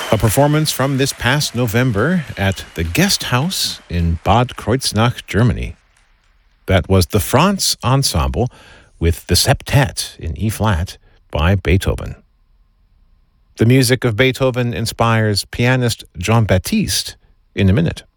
A performance from this past November at the Guest House in Bad Kreuznach, Germany. That was the Franz Ensemble with the Septet in E-flat by Beethoven. The music of Beethoven inspires pianist Jean Baptiste in a minute.